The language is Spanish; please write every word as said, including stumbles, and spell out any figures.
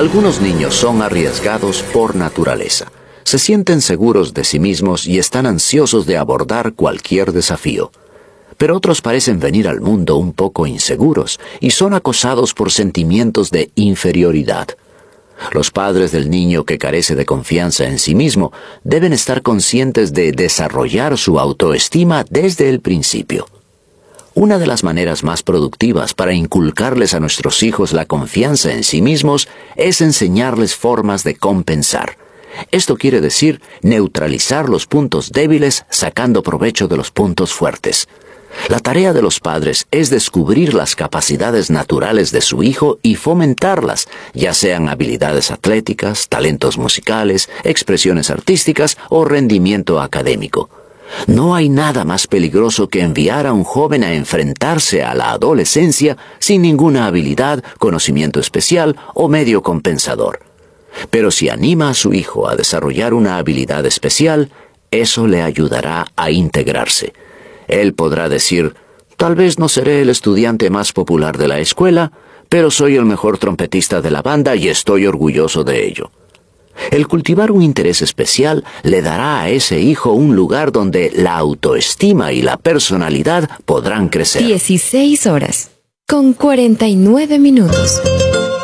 Algunos niños son arriesgados por naturaleza. Se sienten seguros de sí mismos y están ansiosos de abordar cualquier desafío. Pero otros parecen venir al mundo un poco inseguros y son acosados por sentimientos de inferioridad. Los padres del niño que carece de confianza en sí mismo deben estar conscientes de desarrollar su autoestima desde el principio. Una de las maneras más productivas para inculcarles a nuestros hijos la confianza en sí mismos es enseñarles formas de compensar. Esto quiere decir neutralizar los puntos débiles sacando provecho de los puntos fuertes. La tarea de los padres es descubrir las capacidades naturales de su hijo y fomentarlas, ya sean habilidades atléticas, talentos musicales, expresiones artísticas o rendimiento académico. No hay nada más peligroso que enviar a un joven a enfrentarse a la adolescencia sin ninguna habilidad, conocimiento especial o medio compensador. Pero si anima a su hijo a desarrollar una habilidad especial, eso le ayudará a integrarse. Él podrá decir, tal vez no seré el estudiante más popular de la escuela, pero soy el mejor trompetista de la banda y estoy orgulloso de ello. El cultivar un interés especial le dará a ese hijo un lugar donde la autoestima y la personalidad podrán crecer. dieciséis horas, con cuarenta y nueve minutos.